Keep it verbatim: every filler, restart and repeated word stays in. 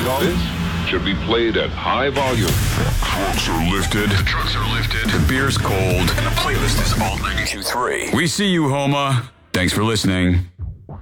all this should be played at high volume. Trucks are lifted. The trucks are lifted. The beer's cold. And the playlist is all ninety-two point three. We see you, Homa. Thanks for listening.